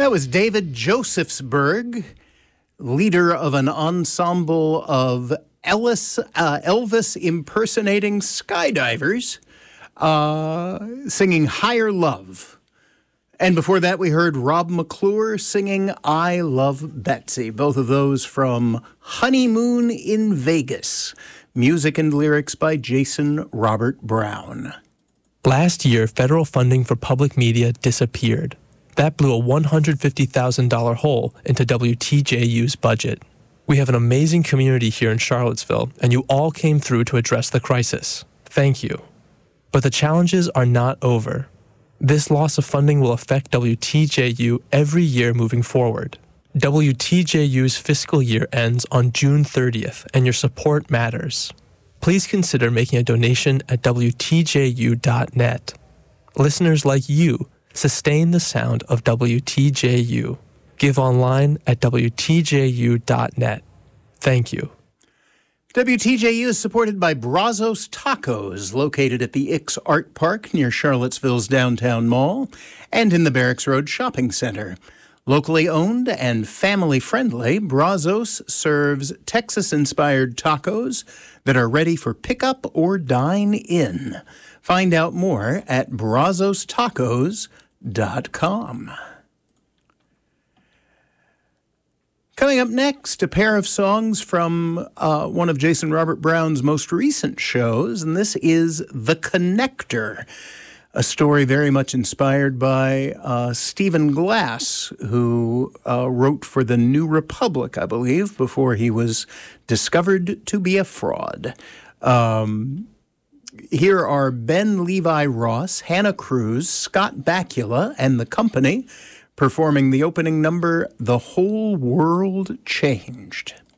That was David Josephsberg, leader of an ensemble of Elvis impersonating skydivers, singing Higher Love. And before that, we heard Rob McClure singing I Love Betsy, both of those from Honeymoon in Vegas. Music and lyrics by Jason Robert Brown. Last year, federal funding for public media disappeared. That blew a $150,000 hole into WTJU's budget. We have an amazing community here in Charlottesville, and you all came through to address the crisis. Thank you. But the challenges are not over. This loss of funding will affect WTJU every year moving forward. WTJU's fiscal year ends on June 30th, and your support matters. Please consider making a donation at WTJU.net. Listeners like you sustain the sound of WTJU. Give online at WTJU.net. Thank you. WTJU is supported by Brazos Tacos, located at the Ix Art Park near Charlottesville's downtown mall and in the Barracks Road Shopping Center. Locally owned and family-friendly, Brazos serves Texas-inspired tacos that are ready for pickup or dine in. Find out more at brazostacos.com. Coming up next, a pair of songs from one of Jason Robert Brown's most recent shows, and this is The Connector, a story very much inspired by Stephen Glass, who wrote for the New Republic, I believe, before he was discovered to be a fraud. Here are Ben Levi Ross, Hannah Cruz, Scott Bakula, and the company performing the opening number, The Whole World Changed.